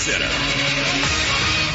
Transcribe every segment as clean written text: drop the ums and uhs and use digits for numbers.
Center.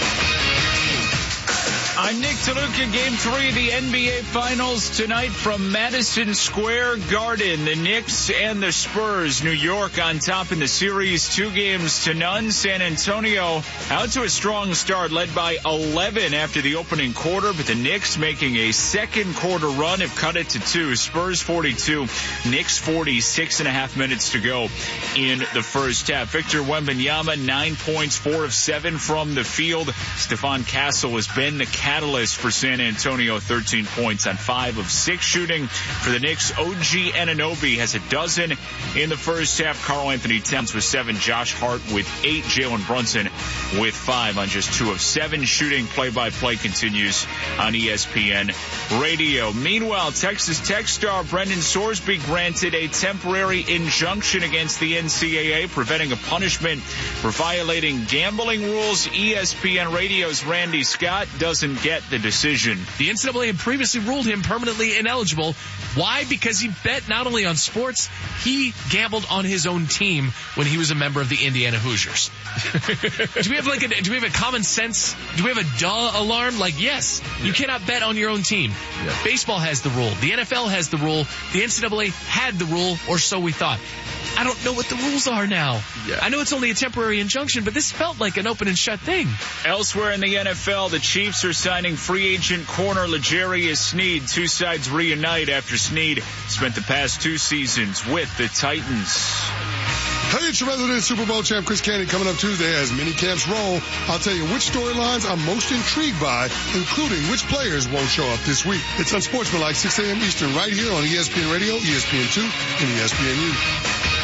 I'm Nick DeLuca. Game 3 of the NBA Finals tonight from Madison Square Garden. The Knicks and the Spurs. New York on top in the series, 2-0. San Antonio out to a strong start, led by 11 after the opening quarter, but the Knicks making a second quarter run have cut it to 2. Spurs 42, Knicks 40, 6.5 minutes to go in the first half. Victor Wembanyama, 9 points, 4 of 7 from the field. Stephon Castle has been the catalyst for San Antonio, 13 points on 5 of 6 shooting. For the Knicks, OG Anunoby has a dozen in the first half. Karl Anthony Towns with 7, Josh Hart with 8, Jalen Brunson with 5 on just 2 of 7 shooting. Play-by-play continues on ESPN Radio. Meanwhile, Texas Tech star Brendan Sorsby granted a temporary injunction against the NCAA, preventing a punishment for violating gambling rules. ESPN Radio's Randy Scott doesn't get the decision. The NCAA had previously ruled him permanently ineligible. Why? Because he bet not only on sports, he gambled on his own team when he was a member of the Indiana Hoosiers. Do we have a common sense? Do we have a duh alarm? Yes, you cannot bet on your own team. Yeah. Baseball has the rule. The NFL has the rule. The NCAA had the rule, or so we thought. I don't know what the rules are now. Yeah. I know it's only a temporary injunction, but this felt like an open and shut thing. Elsewhere in the NFL, the Chiefs are signing free agent corner L'Jarius Sneed. Two sides reunite after Sneed spent the past 2 seasons with the Titans. Hey, it's your resident Super Bowl champ Chris Candy coming up Tuesday as mini camps roll. I'll tell you which storylines I'm most intrigued by, including which players won't show up this week. It's Unsportsmanlike, 6 a.m. Eastern, right here on ESPN Radio, ESPN2, and ESPNU.